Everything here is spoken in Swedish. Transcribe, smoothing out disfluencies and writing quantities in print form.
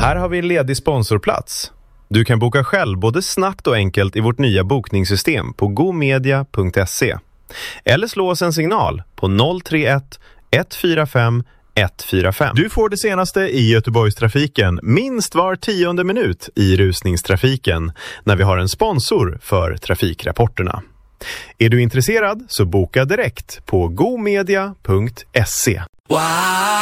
Här har vi en ledig sponsorplats. Du kan boka själv både snabbt och enkelt i vårt nya bokningssystem på gomedia.se. Eller slå oss en signal på 031 145 145. Du får det senaste i Göteborgstrafiken minst var 10:e minut i rusningstrafiken när vi har en sponsor för trafikrapporterna. Är du intresserad så boka direkt på gomedia.se. Wow.